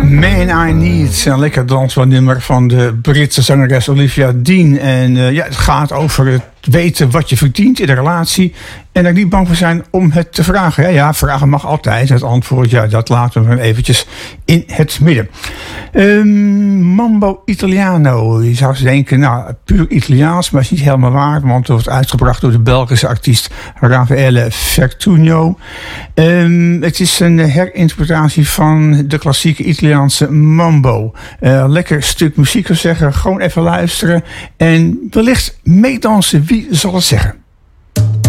Man I Need, een lekker dansbaar nummer van de Britse zangeres Olivia Dean. En het gaat over het weten wat je verdient in een relatie en er niet bang voor zijn om het te vragen. Ja, vragen mag altijd. Het antwoord, ja, dat laten we maar eventjes in het midden. Mambo Italiano. Je zou denken, nou, puur Italiaans, maar is niet helemaal waar, want het wordt uitgebracht door de Belgische artiest Raffaele Fertugno. Het is een herinterpretatie van de klassieke Italiaanse mambo. Lekker stuk muziek, zou zeggen. Gewoon even luisteren en wellicht meedansen. Wie zal het zeggen?